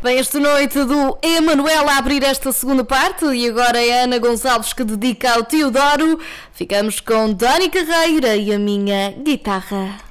Bem, esta noite do Emanuel a abrir esta segunda parte e agora é a Ana Gonçalves que dedica ao Teodoro. Ficamos com Dani Carreira e a minha guitarra.